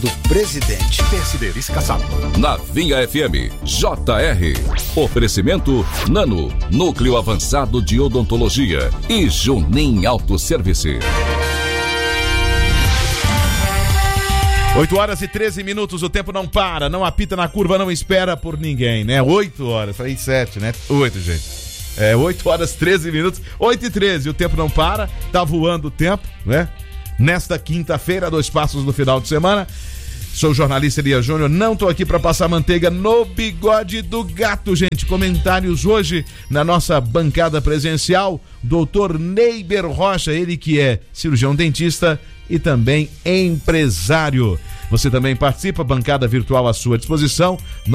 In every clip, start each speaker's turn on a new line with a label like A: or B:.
A: do presidente.
B: Persideris Caçado.
C: Na Vinha FM, JR. Oferecimento Nano, Núcleo Avançado de Odontologia e Junim Autosservice.
D: 8h13, o tempo não para, não apita na curva, não espera por ninguém, né? 8 horas, falei 7, né? 8, gente. 8h13, 8h13, o tempo não para, tá voando o tempo, né? Nesta quinta-feira, 2 passos do final de semana. Sou o jornalista Elias Júnior, não tô aqui para passar manteiga no bigode do gato, gente. Comentários hoje na nossa bancada presencial, Dr. Neiber Rocha, ele que é cirurgião dentista e também empresário. Você também participa, bancada virtual à sua disposição,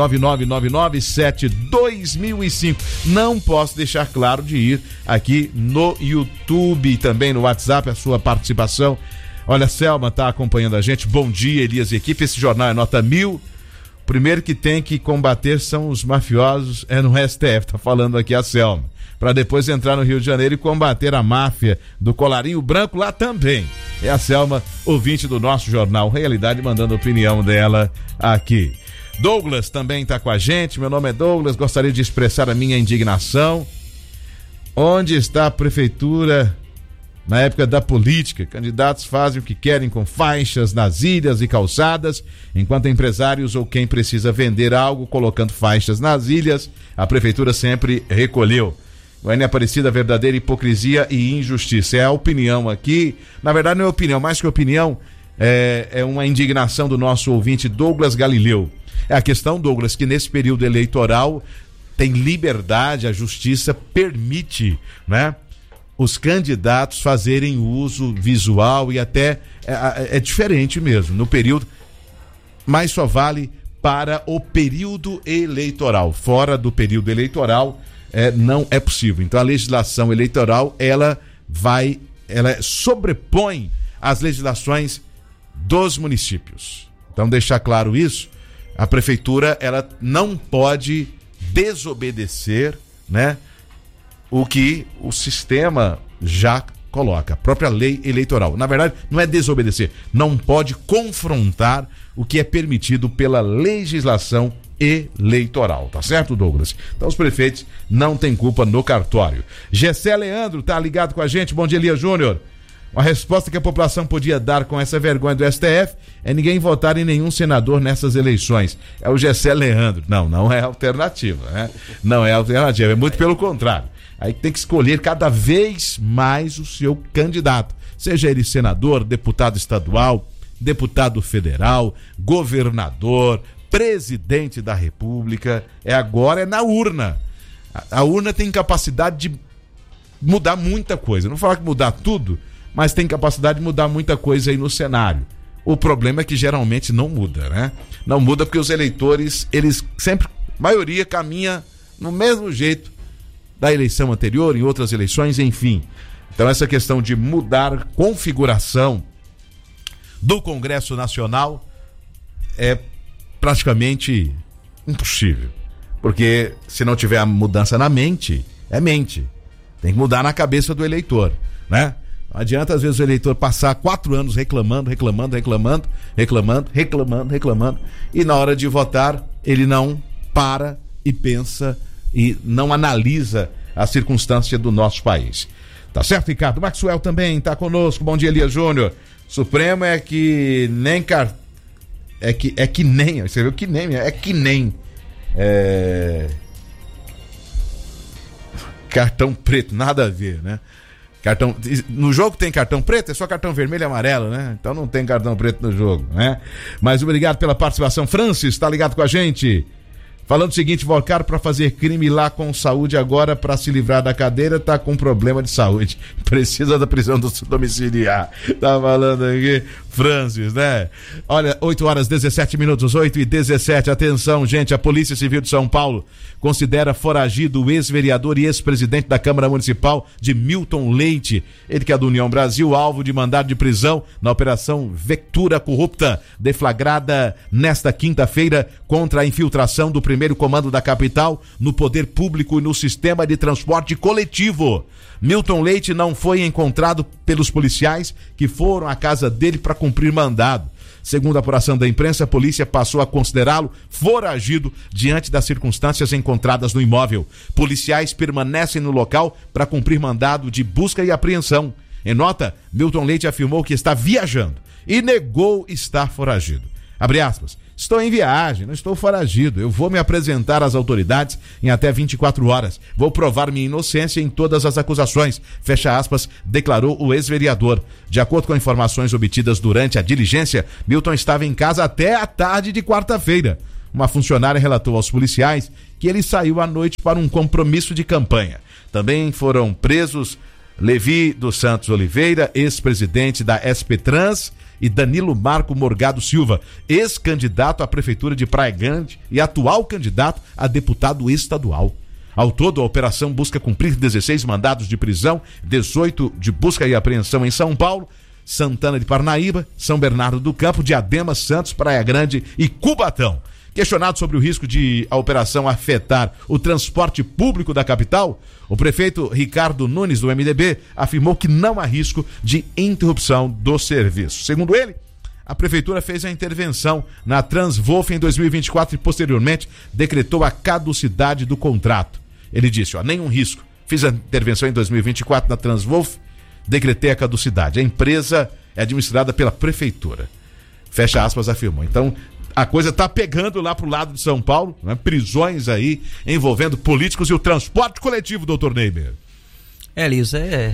D: 9999-72005. Não posso deixar claro de ir aqui no YouTube e também no WhatsApp a sua participação. Olha, a Selma está acompanhando a gente. Bom dia, Elias e equipe. Esse jornal é nota 1000. O primeiro que tem que combater são os mafiosos, no STF, tá falando aqui a Selma. Para depois entrar no Rio de Janeiro e combater a máfia do colarinho branco lá também. É a Selma, ouvinte do nosso jornal Realidade, mandando a opinião dela aqui. Douglas também está com a gente. Meu nome é Douglas, gostaria de expressar a minha indignação. Onde está a prefeitura na época da política? Candidatos fazem o que querem com faixas nas ilhas e calçadas, enquanto empresários ou quem precisa vender algo colocando faixas nas ilhas, a prefeitura sempre recolheu. Goiânia Aparecida, verdadeira hipocrisia e injustiça. É a opinião aqui, na verdade não é opinião, mais que opinião, é uma indignação do nosso ouvinte Douglas Galileu. É a questão, Douglas, que nesse período eleitoral tem liberdade, a justiça permite, né, os candidatos fazerem uso visual e até é diferente mesmo, no período, mas só vale para o período eleitoral. Fora do período eleitoral, não é possível. Então a legislação eleitoral ela sobrepõe as legislações dos municípios. Então deixar claro isso, a prefeitura ela não pode desobedecer, né, o que o sistema já coloca, a própria lei eleitoral. Na verdade, não é desobedecer, não pode confrontar o que é permitido pela legislação eleitoral, tá certo, Douglas? Então os prefeitos não têm culpa no cartório. Gessé Leandro tá ligado com a gente. Bom dia, Elias Júnior. Uma resposta que a população podia dar com essa vergonha do STF é ninguém votar em nenhum senador nessas eleições. É o Gessé Leandro. Não é alternativa, né? Não é alternativa, é muito pelo contrário. Aí tem que escolher cada vez mais o seu candidato, seja ele senador, deputado estadual, deputado federal, governador, presidente da República. Agora é na urna. A urna tem capacidade de mudar muita coisa. Não falar que mudar tudo, mas tem capacidade de mudar muita coisa aí no cenário. O problema é que geralmente não muda, né? Não muda porque os eleitores, eles sempre, a maioria caminha no mesmo jeito da eleição anterior, em outras eleições, enfim. Então essa questão de mudar configuração do Congresso Nacional é praticamente impossível, porque se não tiver a mudança na mente, tem que mudar na cabeça do eleitor, né? Não adianta às vezes o eleitor passar 4 anos reclamando, e na hora de votar ele não para e pensa e não analisa a circunstância do nosso país. Tá certo, Ricardo? Maxwell também tá conosco. Bom dia, Elias Júnior. Supremo é que nem você viu que nem cartão preto, nada a ver, né? No jogo tem cartão preto, é só cartão vermelho e amarelo, né? Então não tem cartão preto no jogo, né? Mas obrigado pela participação. Francis, tá ligado com a gente? Falando o seguinte, Volcar para fazer crime lá com saúde agora para se livrar da cadeira, tá com problema de saúde. Precisa da prisão domiciliar. Tá falando aqui, Francis, né? Olha, 8h17, 8h17. Atenção, gente, a Polícia Civil de São Paulo considera foragido o ex-vereador e ex-presidente da Câmara Municipal de Milton Leite, ele que é do União Brasil, alvo de mandado de prisão na Operação Vectura Corrupta, deflagrada nesta quinta-feira contra a infiltração do primeiro comando da capital no poder público e no sistema de transporte coletivo. Milton Leite não foi encontrado pelos policiais que foram à casa dele para cumprir mandado. Segundo a apuração da imprensa, a polícia passou a considerá-lo foragido diante das circunstâncias encontradas no imóvel. Policiais permanecem no local para cumprir mandado de busca e apreensão. Em nota, Milton Leite afirmou que está viajando e negou estar foragido. Abre aspas. Estou em viagem, não estou foragido. Eu vou me apresentar às autoridades em até 24 horas. Vou provar minha inocência em todas as acusações. Fecha aspas, declarou o ex-vereador. De acordo com informações obtidas durante a diligência, Milton estava em casa até a tarde de quarta-feira. Uma funcionária relatou aos policiais que ele saiu à noite para um compromisso de campanha. Também foram presos Levi dos Santos Oliveira, ex-presidente da SP Trans, e Danilo Marco Morgado Silva, ex-candidato à Prefeitura de Praia Grande e atual candidato a deputado estadual. Ao todo, a operação busca cumprir 16 mandados de prisão, 18 de busca e apreensão em São Paulo, Santana de Parnaíba, São Bernardo do Campo, Diadema, Santos, Praia Grande e Cubatão. Questionado sobre o risco de a operação afetar o transporte público da capital, o prefeito Ricardo Nunes, do MDB, afirmou que não há risco de interrupção do serviço. Segundo ele, a prefeitura fez a intervenção na Transvolf em 2024 e posteriormente decretou a caducidade do contrato. Ele disse, nenhum risco. Fiz a intervenção em 2024 na Transvolf, decretei a caducidade. A empresa é administrada pela prefeitura. Fecha aspas, afirmou. Então, a coisa tá pegando lá pro lado de São Paulo, né? Prisões aí envolvendo políticos e o transporte coletivo, doutor Neyber.
A: Elias, é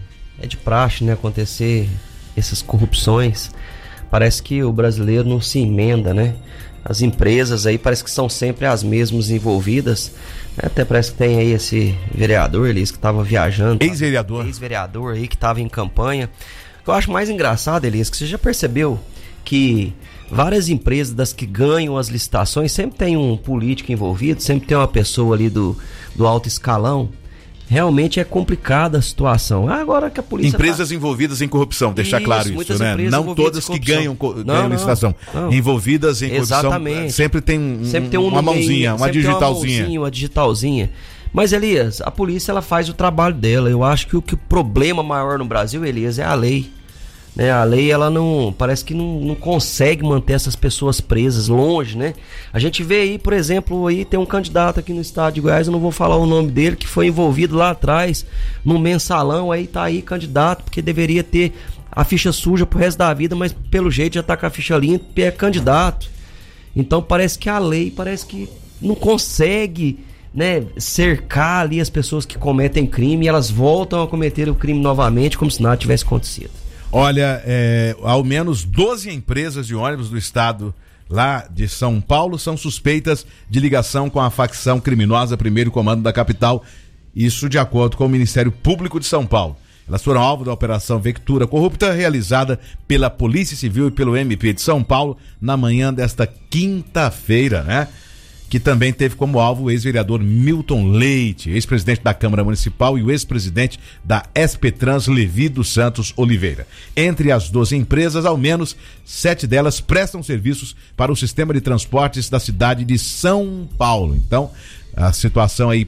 A: de praxe, né, acontecer essas corrupções. Parece que o brasileiro não se emenda, né? As empresas aí parece que são sempre as mesmas envolvidas. Até parece que tem aí esse vereador, Elias, que estava viajando. Ex-vereador aí que estava em campanha. O que eu acho mais engraçado, Elias, que você já percebeu que várias empresas das que ganham as licitações sempre tem um político envolvido, sempre tem uma pessoa ali do alto escalão. Realmente é complicada a situação. Agora que a polícia...
D: Empresas envolvidas em corrupção, deixar claro isso, né? Não todas que ganham licitação. Não. Envolvidas em corrupção.
A: Exatamente.
D: Sempre tem uma mãozinha, uma digitalzinha.
A: Uma digitalzinha. Mas, Elias, a polícia ela faz o trabalho dela. Eu acho que o problema maior no Brasil, Elias, é a lei. Né, a lei, ela não, parece que não consegue manter essas pessoas presas longe, né? A gente vê aí, por exemplo, aí tem um candidato aqui no estado de Goiás, eu não vou falar o nome dele, que foi envolvido lá atrás, num mensalão, aí tá aí candidato, porque deveria ter a ficha suja pro resto da vida, mas pelo jeito já tá com a ficha limpa e é candidato. Então parece que a lei, parece que não consegue, né, cercar ali as pessoas que cometem crime e elas voltam a cometer o crime novamente, como se nada tivesse acontecido.
D: Olha, ao menos 12 empresas de ônibus do estado lá de São Paulo são suspeitas de ligação com a facção criminosa Primeiro Comando da capital. Isso de acordo com o Ministério Público de São Paulo. Elas foram alvo da Operação Vectura Corrupta, realizada pela Polícia Civil e pelo MP de São Paulo na manhã desta quinta-feira, né? Que também teve como alvo o ex-vereador Milton Leite, ex-presidente da Câmara Municipal, e o ex-presidente da SP Trans, Levi dos Santos Oliveira. Entre as 12 empresas, ao menos 7 delas prestam serviços para o sistema de transportes da cidade de São Paulo. Então, a situação aí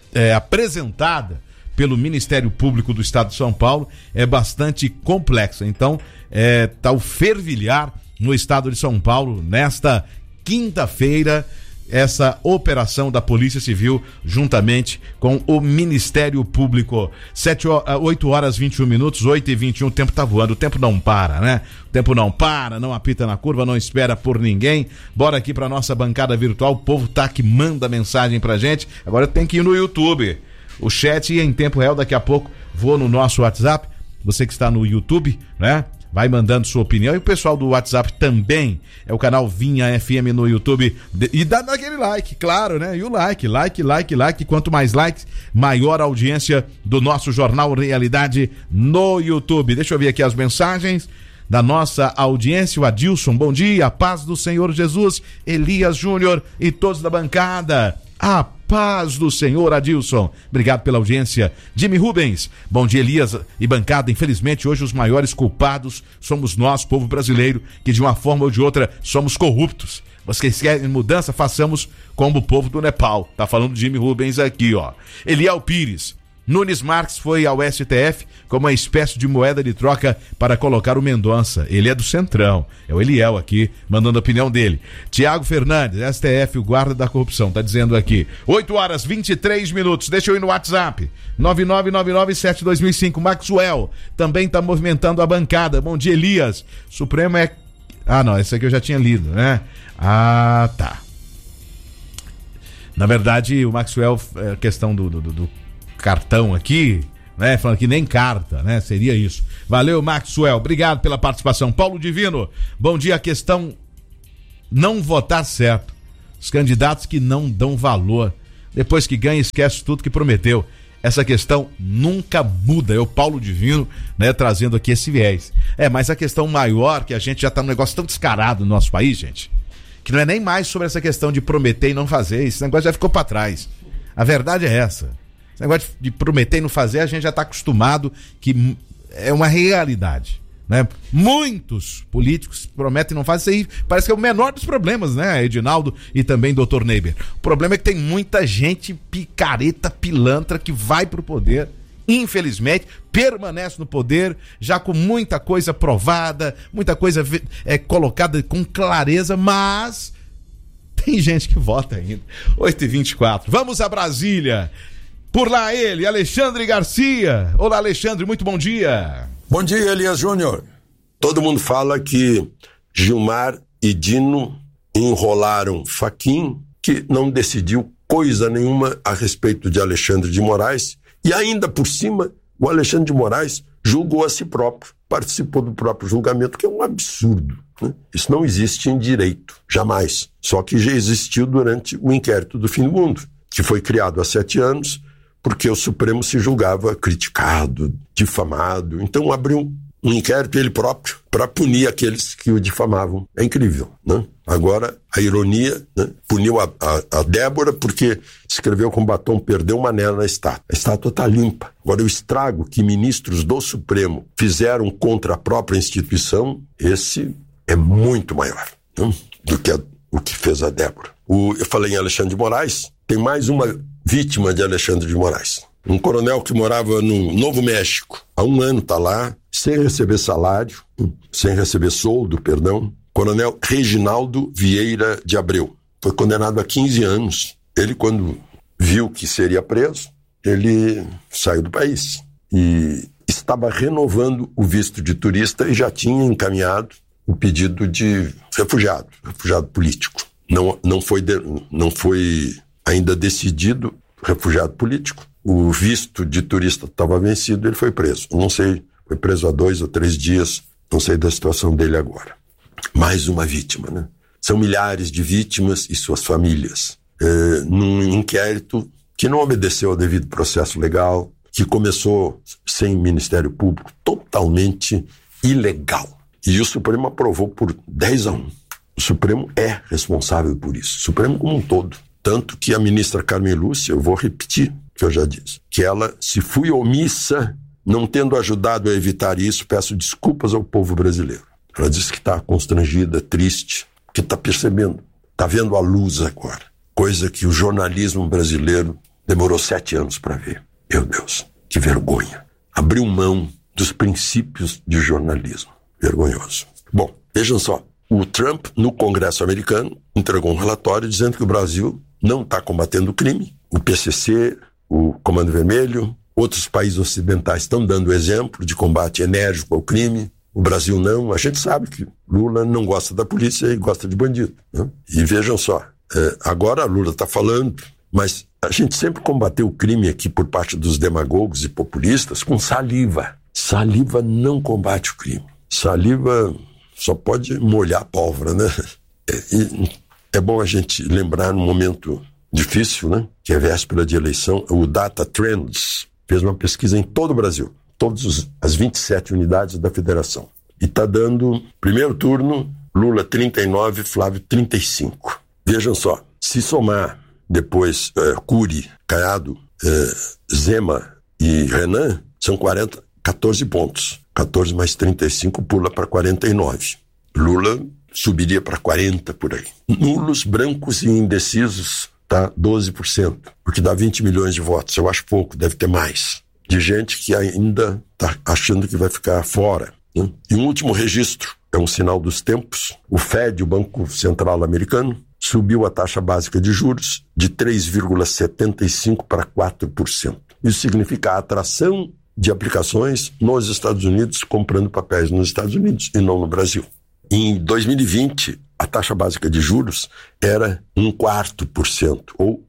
D: apresentada pelo Ministério Público do Estado de São Paulo é bastante complexa. Então, tá o fervilhar no estado de São Paulo nesta quinta-feira, essa operação da Polícia Civil juntamente com o Ministério Público. 8 horas 21 minutos, 8h21, o tempo tá voando, o tempo não para, né? O tempo não para, não apita na curva, não espera por ninguém. Bora aqui pra nossa bancada virtual, o povo tá que manda mensagem pra gente. Agora tem que ir no YouTube. O chat em tempo real, daqui a pouco vou no nosso WhatsApp. Você que está no YouTube, né? Vai mandando sua opinião. E o pessoal do WhatsApp também. É o canal Vinha FM no YouTube. E dá aquele like, claro, né? E o like. Quanto mais likes, maior a audiência do nosso Jornal Realidade no YouTube. Deixa eu ver aqui as mensagens da nossa audiência. O Adilson, bom dia. A paz do Senhor Jesus. Elias Júnior e todos da bancada. A paz do Senhor, Adilson. Obrigado pela audiência. Jimmy Rubens, bom dia, Elias e bancada. Infelizmente, hoje os maiores culpados somos nós, povo brasileiro, que de uma forma ou de outra somos corruptos. Vocês querem mudança? Façamos como o povo do Nepal. Tá falando Jimmy Rubens aqui, ó. Eliel Pires, Nunes Marques foi ao STF como uma espécie de moeda de troca para colocar o Mendonça. Ele é do Centrão. É o Eliel aqui, mandando a opinião dele. Tiago Fernandes, STF, o guarda da corrupção, tá dizendo aqui. 8h23. Deixa eu ir no WhatsApp. 9999722005. Maxwell também tá movimentando a bancada. Bom dia, Elias. Supremo é... Ah, não, esse aqui eu já tinha lido, né? Ah, tá. Na verdade, o Maxwell, a questão do cartão aqui, né? Falando que nem carta, né? Seria isso. Valeu, Maxwell. Obrigado pela participação. Paulo Divino, bom dia. A questão não votar certo. Os candidatos que não dão valor. Depois que ganha, esquece tudo que prometeu. Essa questão nunca muda. É o Paulo Divino, né? Trazendo aqui esse viés. Mas a questão maior, que a gente já tá num negócio tão descarado no nosso país, gente, que não é nem mais sobre essa questão de prometer e não fazer. Esse negócio já ficou pra trás. A verdade é essa. Esse negócio de prometer e não fazer, a gente já está acostumado, que é uma realidade, né? Muitos políticos prometem e não fazem. Isso aí parece que é o menor dos problemas, né, Edinaldo e também Dr. Neiber. O problema é que tem muita gente picareta, pilantra, que vai pro poder, infelizmente, permanece no poder, já com muita coisa provada, muita coisa colocada com clareza, mas tem gente que vota ainda. 8h24. Vamos a Brasília. Por lá ele, Alexandre Garcia. Olá, Alexandre, muito bom dia.
B: Bom dia, Elias Júnior. Todo mundo fala que Gilmar e Dino enrolaram Fachin, que não decidiu coisa nenhuma a respeito de Alexandre de Moraes, e ainda por cima, o Alexandre de Moraes julgou a si próprio, participou do próprio julgamento, que é um absurdo, né? Isso não existe em direito, jamais. Só que já existiu durante o inquérito do fim do mundo, que foi criado há 7 anos, porque o Supremo se julgava criticado, difamado. Então abriu um inquérito ele próprio para punir aqueles que o difamavam. É incrível, né? Agora, a ironia, né? Puniu a Débora porque escreveu com batom, perdeu uma anel na estátua. A estátua está limpa. Agora, o estrago que ministros do Supremo fizeram contra a própria instituição, esse é muito maior, né? Do que o que fez a Débora. Eu falei em Alexandre de Moraes, tem mais uma vítima de Alexandre de Moraes. Um coronel que morava no Novo México. Há 1 ano está lá, sem receber salário, sem receber soldo, perdão. Coronel Reginaldo Vieira de Abreu. Foi condenado a 15 anos. Ele, quando viu que seria preso, ele saiu do país. E estava renovando o visto de turista e já tinha encaminhado o pedido de refugiado político. Não foi ainda decidido refugiado político. O visto de turista estava vencido, ele foi preso. Não sei, foi preso há 2 ou 3 dias, não sei da situação dele agora. Mais uma vítima, né? São milhares de vítimas e suas famílias. Num inquérito que não obedeceu ao devido processo legal, que começou sem Ministério Público, totalmente ilegal. E o Supremo aprovou por 10-1. O Supremo é responsável por isso. O Supremo como um todo. Tanto que a ministra Carmen Lúcia, eu vou repetir o que eu já disse, que ela, se fui omissa, não tendo ajudado a evitar isso, peço desculpas ao povo brasileiro. Ela disse que está constrangida, triste, que está percebendo, está vendo a luz agora. Coisa que o jornalismo brasileiro demorou 7 anos para ver. Meu Deus, que vergonha. Abriu mão dos princípios de jornalismo. Vergonhoso. Bom, vejam só. O Trump, no Congresso americano, entregou um relatório dizendo que o Brasil não está combatendo o crime. O PCC, o Comando Vermelho, outros países ocidentais estão dando exemplo de combate enérgico ao crime. O Brasil não. A gente sabe que Lula não gosta da polícia e gosta de bandido, né? E vejam só, agora Lula está falando, mas a gente sempre combateu o crime aqui por parte dos demagogos e populistas com saliva. Saliva não combate o crime. Saliva só pode molhar a pólvora, né? É bom a gente lembrar num momento difícil, né? Que é véspera de eleição. O Data Trends fez uma pesquisa em todo o Brasil, todas as 27 unidades da federação. E está dando, primeiro turno, Lula 39, Flávio 35. Vejam só, se somar depois Cury, Caiado, Zema e Renan, são 14 pontos. 14 mais 35 pula para 49. Lula subiria para 40 por aí. Nulos, brancos e indecisos tá? 12%, porque dá 20 milhões de votos. Eu acho pouco, deve ter mais. De gente que ainda está achando que vai ficar fora, né? E um último registro, é um sinal dos tempos. O Fed, o Banco Central Americano, subiu a taxa básica de juros de 3,75% para 4%. Isso significa a atração de aplicações nos Estados Unidos, comprando papéis nos Estados Unidos e não no Brasil. Em 2020, a taxa básica de juros era 0,25%, ou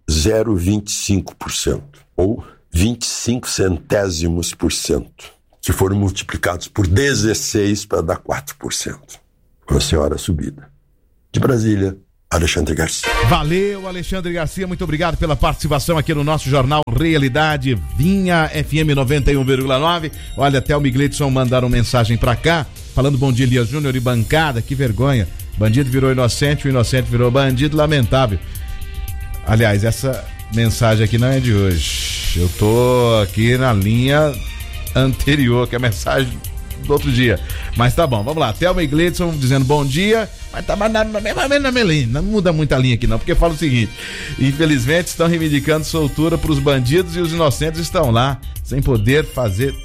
B: 0,25%, ou 25 centésimos por cento, que foram multiplicados por 16 para dar 4%. Uma senhora subida. De Brasília, Alexandre Garcia.
D: Valeu, Alexandre Garcia, muito obrigado pela participação aqui no nosso Jornal Realidade, Vinha FM 91,9. Olha, até o Migleidson mandaram mensagem pra cá, falando bom dia, Elias Júnior e bancada, que vergonha. Bandido virou inocente, o inocente virou bandido, lamentável. Aliás, essa mensagem aqui não é de hoje. Eu tô aqui na linha anterior, que é a mensagem do outro dia. Mas tá bom, vamos lá. Thelma e Gleidson dizendo bom dia, mas tá na mesma linha. Não muda muita linha aqui não, porque fala o seguinte: infelizmente estão reivindicando soltura pros bandidos e os inocentes estão lá, sem poder fazer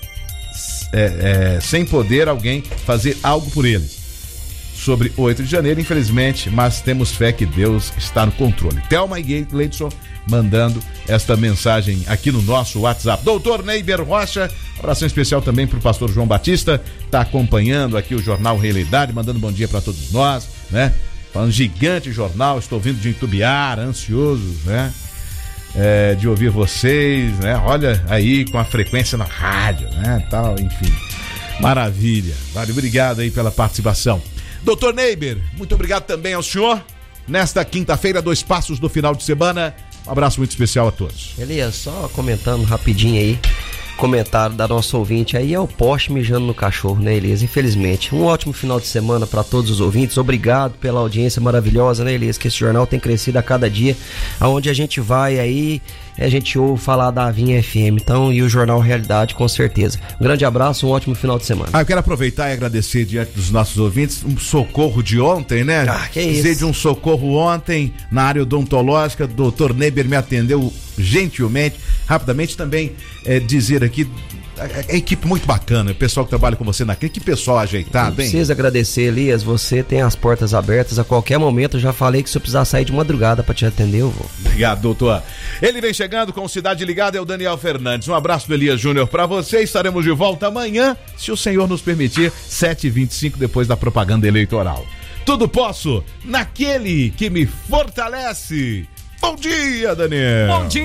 D: sem poder alguém fazer algo por eles. Sobre 8 de janeiro, infelizmente, mas temos fé que Deus está no controle. Thelma e Gleidson mandando esta mensagem aqui no nosso WhatsApp. Doutor Neiber Rocha, abração especial também para o pastor João Batista, está acompanhando aqui o Jornal Realidade, mandando bom dia para todos nós, né? Falando gigante jornal, estou vindo de Itubiara, ansioso, né? De ouvir vocês, né? Olha aí com a frequência na rádio, né? Tal, enfim, maravilha. Vale, obrigado aí pela participação. Doutor Neiber, muito obrigado também ao senhor. Nesta quinta-feira, 2 passos do final de semana. Um abraço muito especial a todos.
A: Elias, só comentando rapidinho aí, comentário da nossa ouvinte aí, é o poste mijando no cachorro, né, Elias? Infelizmente. Um ótimo final de semana para todos os ouvintes. Obrigado pela audiência maravilhosa, né, Elias? Que esse jornal tem crescido a cada dia. Aonde a gente vai aí, a gente ouve falar da Vinha FM, então, e o Jornal Realidade, com certeza. Um grande abraço, um ótimo final de semana.
D: Eu quero aproveitar e agradecer diante dos nossos ouvintes um socorro de ontem, né?
A: Que isso.
D: Dizer de um socorro ontem na área odontológica, o doutor Neiber me atendeu gentilmente, rapidamente. Também dizer aqui, a equipe muito bacana, o pessoal que trabalha com você na clínica, que pessoal ajeitado, hein?
A: Preciso agradecer, Elias, você tem as portas abertas a qualquer momento. Eu já falei que se eu precisar sair de madrugada para te atender, eu vou.
D: Obrigado, doutor. Ele vem chegando com Cidade Ligada, é o Daniel Fernandes. Um abraço do Elias Júnior para você. Estaremos de volta amanhã, se o senhor nos permitir, 7h25, depois da propaganda eleitoral. Tudo posso naquele que me fortalece. Bom dia, Daniel.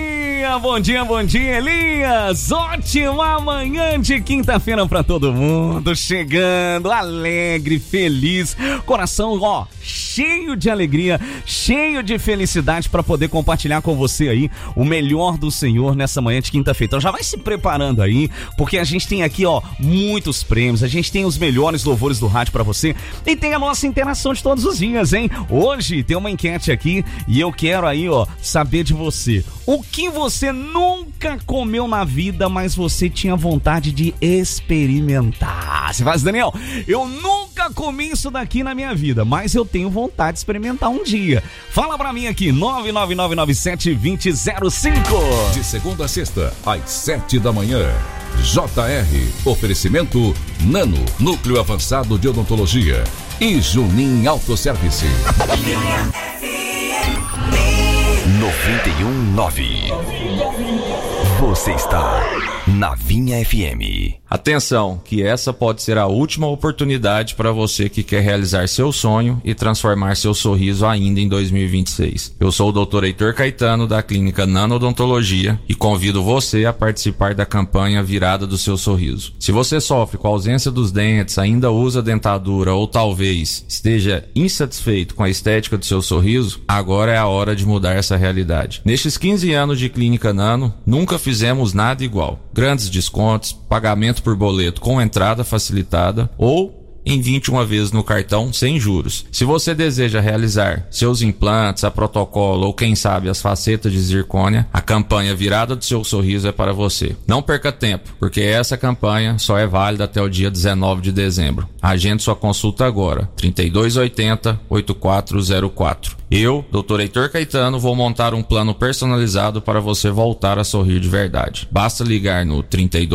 E: Bom dia, Elias. Ótima manhã de quinta-feira pra todo mundo. Chegando alegre, feliz, coração, cheio de alegria, cheio de felicidade pra poder compartilhar com você aí o melhor do Senhor nessa manhã de quinta-feira. Então já vai se preparando aí, porque a gente tem aqui, muitos prêmios, a gente tem os melhores louvores do rádio pra você e tem a nossa interação de todos os dias, hein? Hoje tem uma enquete aqui e eu quero aí, saber de você. O que você nunca comeu na vida, mas você tinha vontade de experimentar? Você fala assim, Daniel, eu nunca comi isso daqui na minha vida, mas eu tenho vontade de experimentar um dia. Fala pra mim aqui, 99997-2005.
C: De segunda a sexta, às 7 da manhã. JR, oferecimento Nano, Núcleo Avançado de Odontologia e Junin Autoservice.
F: 91.9. Você está na Vinha FM.
G: Atenção, que essa pode ser a última oportunidade para você que quer realizar seu sonho e transformar seu sorriso ainda em 2026. Eu sou o Dr. Heitor Caetano, da Clínica Nano Odontologia, e convido você a participar da campanha Virada do Seu Sorriso. Se você sofre com a ausência dos dentes, ainda usa dentadura ou talvez esteja insatisfeito com a estética do seu sorriso, agora é a hora de mudar essa realidade. Nestes 15 anos de Clínica Nano, nunca fizemos nada igual. Grandes descontos, pagamento por boleto com entrada facilitada ou em 21 vezes no cartão sem juros. Se você deseja realizar seus implantes, a protocolo ou quem sabe as facetas de zircônia, a campanha Virada do Seu Sorriso é para você. Não perca tempo, porque essa campanha só é válida até o dia 19 de dezembro. Agende sua consulta agora, 3280-8404. Eu, Dr. Heitor Caetano, vou montar um plano personalizado para você voltar a sorrir de verdade. Basta ligar no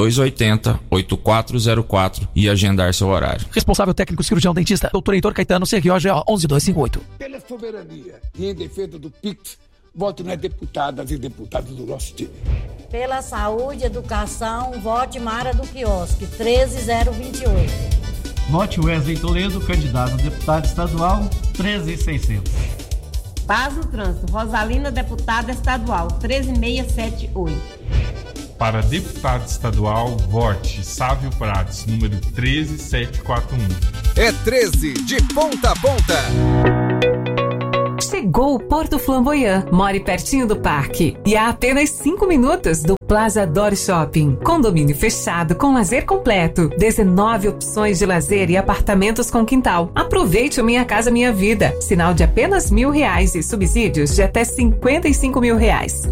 G: 3280-8404 e agendar seu horário.
H: Responsável técnico cirurgião dentista, Dr. Heitor Caetano, CROGO 11258.
I: Pela soberania e em defesa do PIX, vote nas deputadas e deputados do nosso time.
J: Pela saúde e educação, vote Mara do Quiosque, 13028.
K: Vote Wesley Toledo, candidato a deputado estadual, 13600.
L: Paz no Trânsito, Rosalina, deputada estadual, 13678.
M: Para deputado estadual, vote Sávio Prates, número 13741.
N: É 13 de ponta a ponta.
O: Chegou o Porto Flamboyant. More pertinho do parque e a apenas 5 minutos do Plaza Dor Shopping. Condomínio fechado com lazer completo. 19 opções de lazer e apartamentos com quintal. Aproveite o Minha Casa Minha Vida. Sinal de apenas R$1.000 e subsídios de até R$55.000.